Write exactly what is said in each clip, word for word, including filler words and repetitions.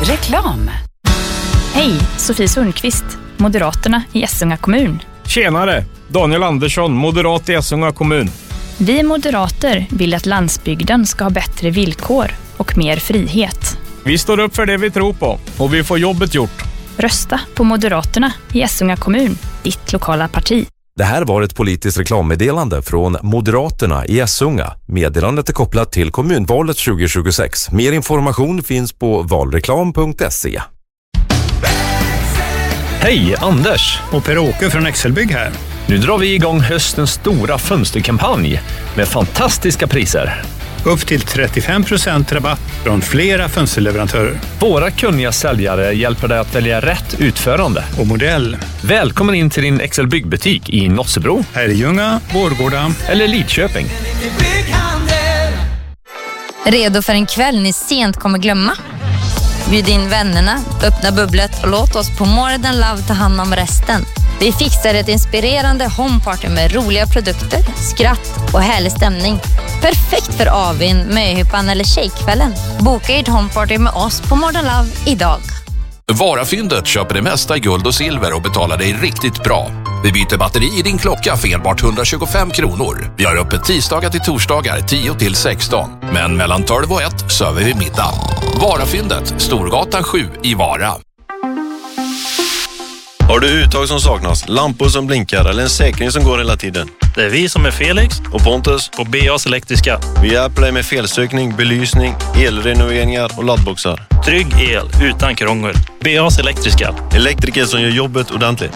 Reklam. Hej, Sofie Sundqvist, Moderaterna i Essunga kommun. Tjenare, Daniel Andersson, moderat i Essunga kommun. Vi moderater vill att landsbygden ska ha bättre villkor och mer frihet. Vi står upp för det vi tror på och vi får jobbet gjort. Rösta på Moderaterna i Essunga kommun, ditt lokala parti. Det här var ett politiskt reklammeddelande från Moderaterna i Essunga. Meddelandet är kopplat till kommunvalet tjugo tjugosex. Mer information finns på valreklam punkt se. Hej, Anders och Per-Åke från Excelbygg här. Nu drar vi igång höstens stora fönsterkampanj med fantastiska priser. Upp till trettiofem procent rabatt från flera fönsterleverantörer. Våra kunniga säljare hjälper dig att välja rätt utförande och modell. Välkommen in till din Excelbygg-butik i Nossebro, Herrljunga, Vårgårda eller Lidköping. Redo för en kväll ni sent kommer glömma? Bjud in vännerna, öppna bubblet och låt oss på More Than Love ta hand om resten. Vi fixar ett inspirerande homeparty med roliga produkter, skratt och härlig stämning. Perfekt för avin, möhippan eller tjejkvällen. Boka ert homeparty med oss på More Than Love idag. Varafyndet köper det mesta i guld och silver och betalar dig riktigt bra. Vi byter batteri i din klocka för enbart hundratjugofem kronor. Vi har öppet tisdagar till torsdagar tio till sexton. Men mellan tolv och ett server vi middag. Varafyndet, Storgatan sju i Vara. Har du uttag som saknas, lampor som blinkar eller en säkring som går hela tiden? Det är vi som är Felix och Pontus på B A's Elektriska. Vi hjälper dig med felsökning, belysning, elrenoveringar och laddboxar. Trygg el utan krångel. B A's Elektriska. Elektriker som gör jobbet ordentligt.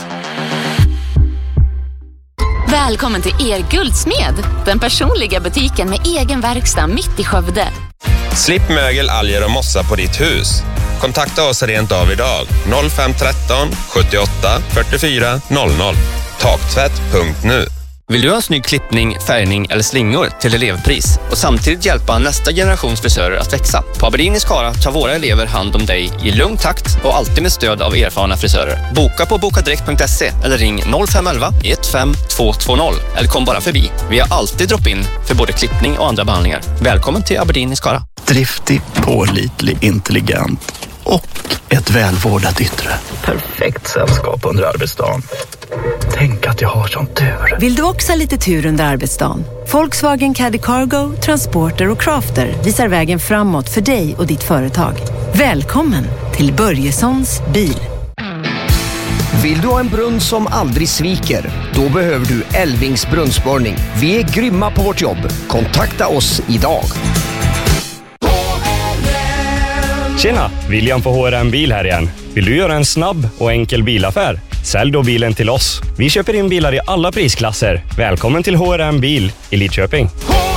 Välkommen till er Guldsmed, den personliga butiken med egen verkstad mitt i Skövde. Slipp mögel, alger och mossa på ditt hus. Kontakta oss rent av idag. noll fem tretton sjuttioåtta fyrtiofyra noll noll. Taktvätt punkt nu. Vill du ha en snygg klippning, färgning eller slingor till elevpris och samtidigt hjälpa nästa generations frisörer att växa? På Aberdeen i Skara tar våra elever hand om dig i lugn takt och alltid med stöd av erfarna frisörer. Boka på bokadirekt punkt se eller ring noll fem elva ett fem två två noll eller kom bara förbi. Vi har alltid drop-in för både klippning och andra behandlingar. Välkommen till Aberdeen i Skara. Driftig, pålitlig, intelligent och ett välvårdat yttre. Perfekt sällskap under arbetsdagen. Tänk att jag har sånt tur. Vill du också ha lite tur under arbetsdagen? Volkswagen Caddy Cargo, Transporter och Crafter visar vägen framåt för dig och ditt företag. Välkommen till Börjessons bil. Vill du ha en brunn som aldrig sviker? Då behöver du Elvings brunnsborrning. Vi är grymma på vårt jobb. Kontakta oss idag. Tjena, William på H R M Bil här igen. Vill du göra en snabb och enkel bilaffär? Sälj då bilen till oss. Vi köper in bilar i alla prisklasser. Välkommen till H R M Bil i Lidköping.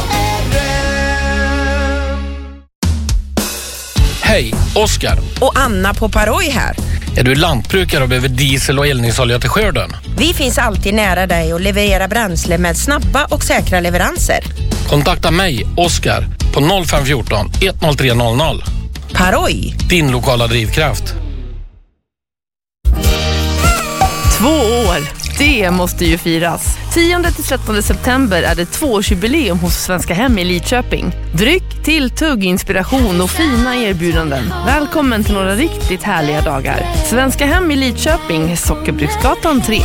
Hej, Oskar. Och Anna på Paroj här. Är du lantbrukare och behöver diesel och eldningsolja till skörden? Vi finns alltid nära dig och levererar bränsle med snabba och säkra leveranser. Kontakta mig, Oskar, på noll fem ett fyra ett noll tre noll noll. Paroj. Din lokala drivkraft. Två år, det måste ju firas. tionde till trettonde september är det tvåårsjubileum hos Svenska Hem i Lidköping. Dryck, tilltugg, inspiration och fina erbjudanden. Välkommen till några riktigt härliga dagar. Svenska Hem i Lidköping, Sockerbruksgatan tre.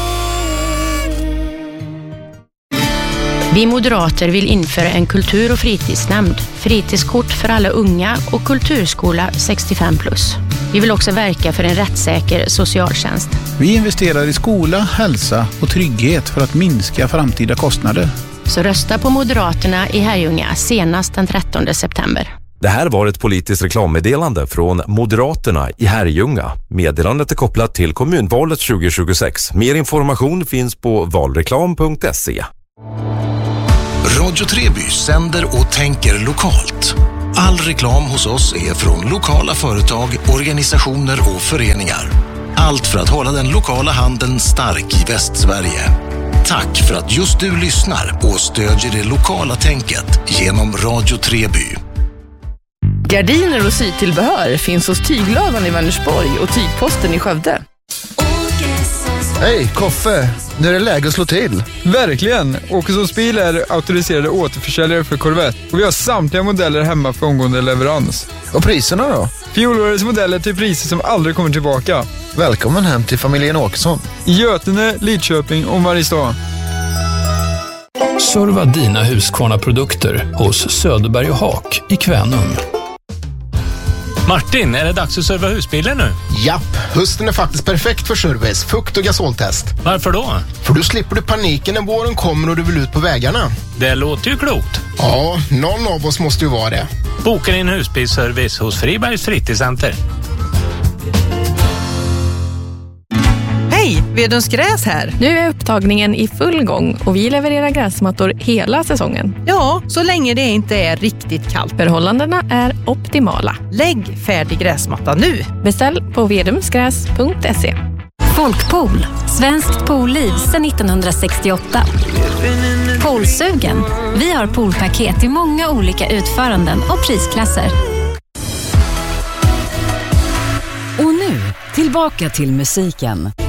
Vi moderater vill införa en kultur- och fritidsnämnd, fritidskort för alla unga och kulturskola sextiofem plus. Vi vill också verka för en rättssäker socialtjänst. Vi investerar i skola, hälsa och trygghet för att minska framtida kostnader. Så rösta på Moderaterna i Herrljunga senast den trettonde september. Det här var ett politiskt reklammeddelande från Moderaterna i Herrljunga. Meddelandet är kopplat till kommunvalet tjugo tjugosex. Mer information finns på valreklam punkt se. Radio Treby sänder och tänker lokalt. All reklam hos oss är från lokala företag, organisationer och föreningar. Allt för att hålla den lokala handeln stark i Västsverige. Tack för att just du lyssnar och stödjer det lokala tänket genom Radio Treby. Gardiner och sytillbehör finns hos Tyglövan i Vänersborg och Tygposten i Skövde. Åkessons Hej, Koffe. Nu är det läge att slå till. Verkligen. Åkessons bil är auktoriserade återförsäljare för Corvette. Och vi har samtliga modeller hemma för omgående leverans. Och priserna då? Fjolårets modeller till priser som aldrig kommer tillbaka. Välkommen hem till familjen Åkesson. I Götene, Lidköping och Mariestad. Serva dina Husqvarna-produkter hos Söderberg och Haak i Kvänum. Martin, är det dags att serva husbilen nu? Japp, hösten är faktiskt perfekt för service, fukt- och gasoltest. Varför då? För då slipper du paniken när våren kommer och du vill ut på vägarna. Det låter ju klokt. Ja, någon av oss måste ju vara det. Boka din husbilsservice hos Fribergs fritidscenter. Hej, Vedens gräs här. Nu är upptagningen i full gång och vi levererar gräsmattor hela säsongen. Ja, så länge det inte är riktigt kallt. Förhållandena är optimala. Lägg färdig gräsmatta nu. Beställ på vedumsgräs punkt se. Folkpool, svenskt poolliv sedan nittonhundrasextioåtta. Poolsugen. Vi har poolpaket i många olika utföranden och prisklasser. Och nu, tillbaka till musiken.